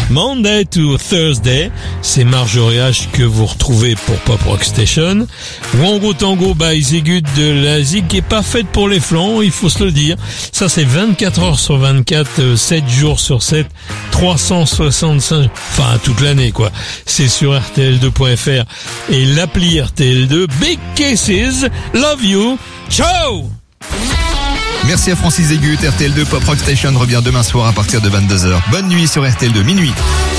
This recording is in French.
Monday to Thursday, c'est Marjorie H que vous retrouvez pour Pop Rock Station. Wango Tango by Zigud de la Zig qui est pas faite pour les flancs, il faut se le dire. Ça c'est 24 heures sur 24, 7 jours sur 7, 365, enfin toute l'année quoi. C'est sur RTL2.fr et l'appli RTL2. Big Kisses, love you, ciao. Merci à Francis Zégut. RTL2 Pop Rock Station revient demain soir à partir de 22h. Bonne nuit sur RTL2, minuit.